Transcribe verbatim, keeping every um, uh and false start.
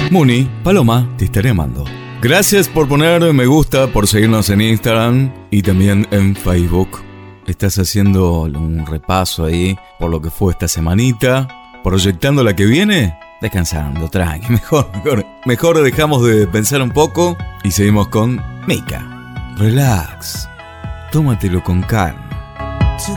Muni, Paloma, te estaré amando. Gracias por poner me gusta, por seguirnos en Instagram y también en Facebook. Estás haciendo un repaso ahí por lo que fue esta semanita, proyectando la que viene, descansando, tranqui, mejor, mejor, mejor dejamos de pensar un poco y seguimos con Mika. Relax, tómatelo con calma.